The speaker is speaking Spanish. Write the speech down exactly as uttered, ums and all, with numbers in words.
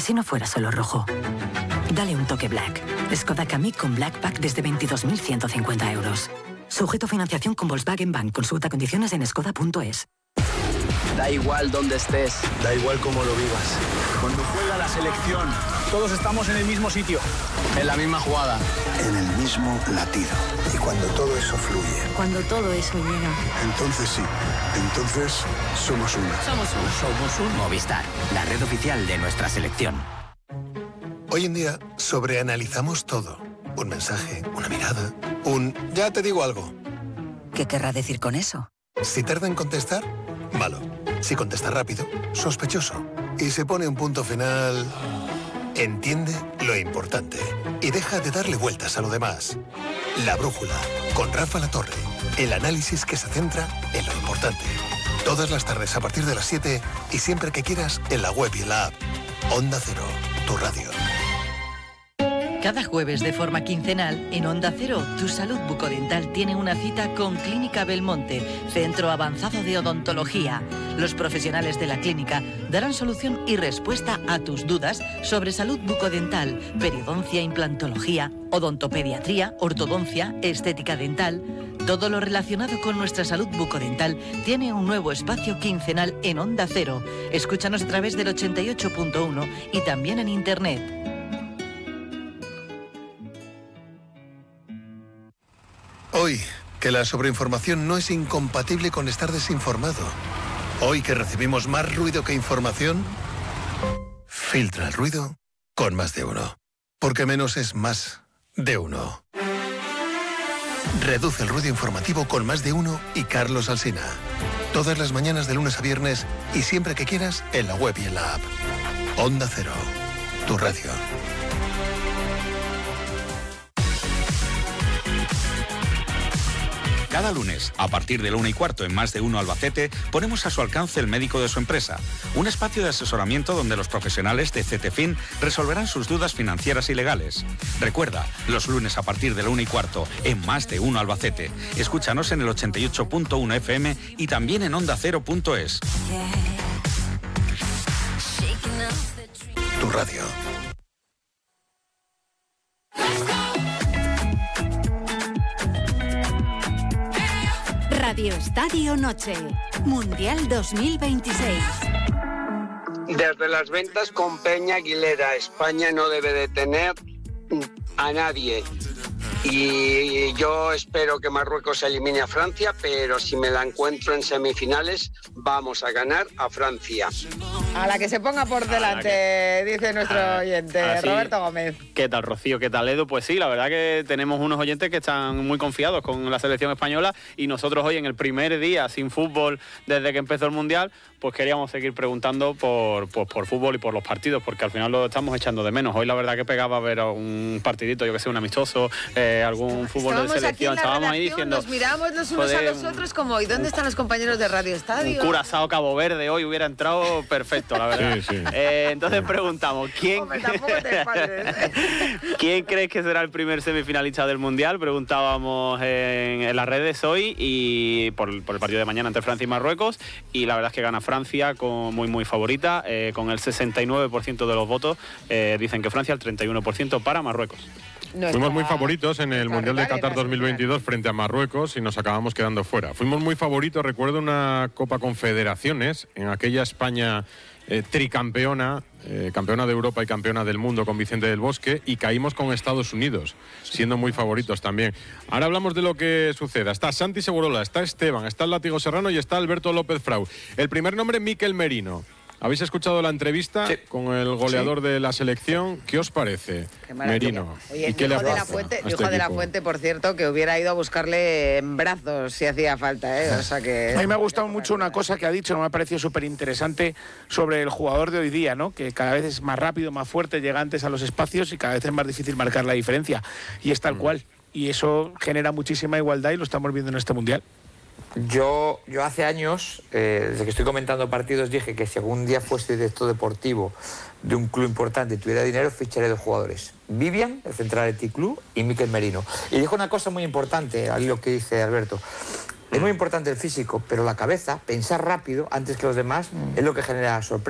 si no fuera solo rojo? Dale un toque Black. Skoda Kamiq con Black Pack desde veintidós mil ciento cincuenta euros. Sujeto a financiación con Volkswagen Bank. Consulta condiciones en skoda punto es. Da igual dónde estés. Da igual cómo lo vivas. Cuando juega la selección, todos estamos en el mismo sitio. En la misma jugada. En el mismo latido. Y cuando todo eso fluye. Cuando todo eso llega. Entonces sí. Entonces somos uno. Somos uno. Somos un Movistar. La red oficial de nuestra selección. Hoy en día sobreanalizamos todo. Un mensaje, una mirada, un... Ya te digo algo. ¿Qué querrá decir con eso? Si tarda en contestar, malo. Si contesta rápido, sospechoso. Y se pone un punto final... Entiende lo importante. Y deja de darle vueltas a lo demás. La Brújula, con Rafa Latorre. El análisis que se centra en lo importante. Todas las tardes a partir de las siete y siempre que quieras en la web y en la app. Onda Cero, tu radio. Cada jueves de forma quincenal, en Onda Cero, tu salud bucodental tiene una cita con Clínica Belmonte, Centro Avanzado de Odontología. Los profesionales de la clínica darán solución y respuesta a tus dudas sobre salud bucodental, periodoncia, implantología, odontopediatría, ortodoncia, estética dental. Todo lo relacionado con nuestra salud bucodental tiene un nuevo espacio quincenal en Onda Cero. Escúchanos a través del ochenta y ocho punto uno y también en Internet. Hoy, que la sobreinformación no es incompatible con estar desinformado. Hoy que recibimos más ruido que información, filtra el ruido con Más de Uno. Porque menos es más de uno. Reduce el ruido informativo con Más de Uno y Carlos Alsina. Todas las mañanas de lunes a viernes y siempre que quieras en la web y en la app. Onda Cero, tu radio. Cada lunes, a partir de la una y cuarto en Más de Uno Albacete, ponemos a su alcance el médico de su empresa. Un espacio de asesoramiento donde los profesionales de CETEFIN resolverán sus dudas financieras y legales. Recuerda, los lunes a partir de la una y cuarto en Más de Uno Albacete. Escúchanos en el ochenta y ocho punto uno F M y también en onda cero punto es. Tu radio. Radio Estadio Noche, Mundial dos mil veintiséis. Desde las ventas con Peña Aguilera, España no debe de tener a nadie. Y yo espero que Marruecos elimine a Francia, pero si me la encuentro en semifinales, vamos a ganar a Francia. A la que se ponga por delante, que... dice nuestro ah, oyente, así, Roberto Gómez. ¿Qué tal, Rocío? ¿Qué tal, Edu? Pues sí, la verdad que tenemos unos oyentes que están muy confiados con la selección española y nosotros hoy, en el primer día sin fútbol desde que empezó el Mundial, pues queríamos seguir preguntando por, pues, por fútbol y por los partidos, porque al final lo estamos echando de menos. Hoy la verdad que pegaba a ver un partidito, yo que sé, un amistoso, eh, algún fútbol Estábamos de selección. Estábamos ahí diciendo... Nos miramos los unos joder, a los otros como, ¿y dónde están los compañeros de Radio Estadio? Un Curazao Cabo Verde hoy hubiera entrado perfecto, la verdad. Sí, sí. Eh, entonces preguntamos, ¿quién... Hombre, tampoco te pases. ¿Quién crees que será el primer semifinalista del Mundial? Preguntábamos en, en las redes hoy y por, por el partido de mañana entre Francia y Marruecos, y la verdad es que gana Francia con muy muy favorita, eh, con el sesenta y nueve por ciento de los votos, eh, dicen que Francia, el treinta y uno por ciento para Marruecos. No Fuimos está, muy favoritos en el Mundial de Qatar dos mil veintidós frente a Marruecos y nos acabamos quedando fuera. Fuimos muy favoritos, recuerdo una Copa Confederaciones, en aquella España eh, tricampeona, eh, campeona de Europa y campeona del mundo con Vicente del Bosque, y caímos con Estados Unidos, siendo muy favoritos también. Ahora hablamos de lo que suceda. Está Santi Segurola, está Esteban, está el Látigo Serrano y está Alberto López Frau. El primer nombre, Mikel Merino. ¿Habéis escuchado la entrevista sí. con el goleador sí. de la selección? ¿Qué os parece, Merino? Oye, ¿Y qué dijo, de la, Fuente, dijo este de la Fuente, por cierto, que hubiera ido a buscarle en brazos si hacía falta, ¿eh? O sea que... A mí me ha gustado mucho una cosa que ha dicho, me ha parecido súper interesante sobre el jugador de hoy día, ¿no? Que cada vez es más rápido, más fuerte, llega antes a los espacios y cada vez es más difícil marcar la diferencia. Y es tal mm. cual. Y eso genera muchísima igualdad y lo estamos viendo en este Mundial. Yo, yo hace años, eh, desde que estoy comentando partidos, dije que si algún día fuese director deportivo de un club importante y tuviera dinero, ficharé dos jugadores. Vivian, el central del T-Club, y Mikel Merino. Y dijo una cosa muy importante, ahí lo que dice Alberto. Es muy importante el físico, pero la cabeza, pensar rápido antes que los demás, es lo que genera sorpresa.